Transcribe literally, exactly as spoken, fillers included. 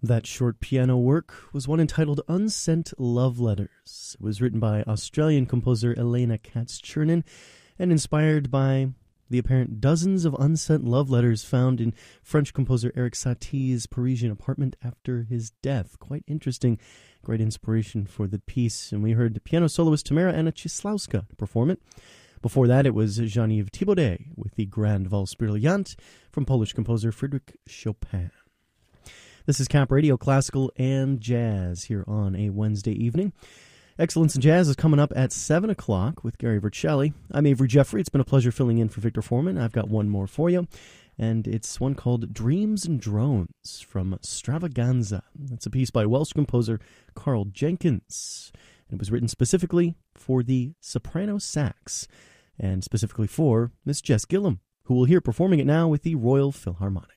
That short piano work was one entitled Unsent Love Letters. It was written by Australian composer Elena Katz-Chernin and inspired by the apparent dozens of unsent love letters found in French composer Erik Satie's Parisian apartment after his death. Quite interesting, great inspiration for the piece. And we heard piano soloist Tamara Anna Cieslawska perform it. Before that, it was Jean-Yves Thibaudet with the Grand Valse Brilliant from Polish composer Frédéric Chopin. This is Cap Radio, classical and jazz here on a Wednesday evening. Excellence in Jazz is coming up at seven o'clock with Gary Vercelli. I'm Avery Jeffrey. It's been a pleasure filling in for Victor Foreman. I've got one more for you, and it's one called Dreams and Drones from Stravaganza. It's a piece by Welsh composer Carl Jenkins. It was written specifically for the soprano sax, and specifically for Miss Jess Gillum, who will hear performing it now with the Royal Philharmonic.